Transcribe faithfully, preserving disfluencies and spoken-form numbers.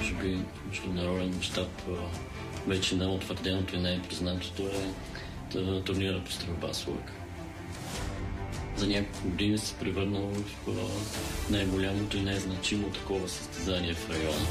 може би международен мащаб вече не е утвърденото и не е признатото е турнира по стрелба с лък. За няколко години се превърнал в най-голямото и най-значимо такова състезание в района.